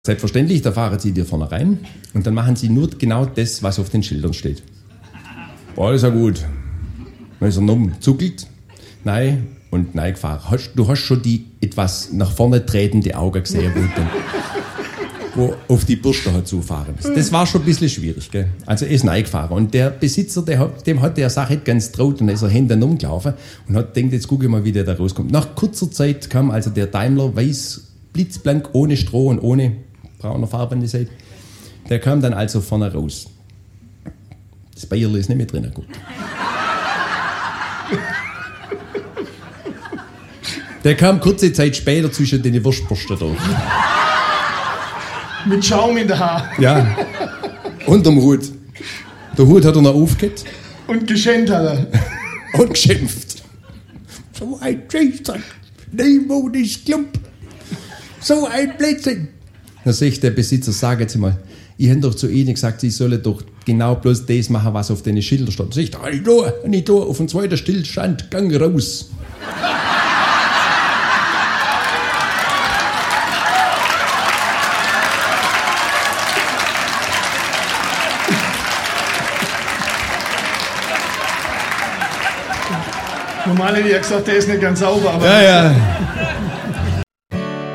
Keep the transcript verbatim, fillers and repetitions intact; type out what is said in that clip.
Selbstverständlich, da fahren Sie dir vorne rein und dann machen Sie nur genau das, was auf den Schildern steht. Boah, das ist ja gut. Dann ist er noch zuckelt, nein und nein gefahren. Hast, du hast schon die etwas nach vorne tretende Augen gesehen, wo, dann, wo auf die Bürste hat zufahren ist. Das war schon ein bisschen schwierig, gell? Also er ist nein gefahren und der Besitzer, der hat, dem hat der Sache nicht ganz traut und dann ist er hinten umgelaufen und hat gedacht, jetzt gucke ich mal, wie der da rauskommt. Nach kurzer Zeit kam also der Daimler weiß, blitzblank, ohne Stroh und ohne brauner Farbe an die Seite. Der kam dann also vorne raus. Das Bayerl ist nicht mehr drin, gut. Der kam kurze Zeit später zwischen den Wurstbürsten durch. Mit Schaum in der Haar. Ja, unterm Hut. Der Hut hat er noch aufgehört. Und geschenkt hat er. Und geschimpft. So ein Scheißdreck. Neumodisch Klump. So ein Blödsinn. Da sagt der Besitzer, sagen Sie mal, ich habe doch zu Ihnen gesagt, Sie sollen doch genau bloß das machen, was auf den Schildern steht. Sagt er, nicht da, nicht da, auf dem zweiten Stillstand, gang raus. Normal hätte ich ja gesagt, der ist nicht ganz sauber, aber... Ja, ja.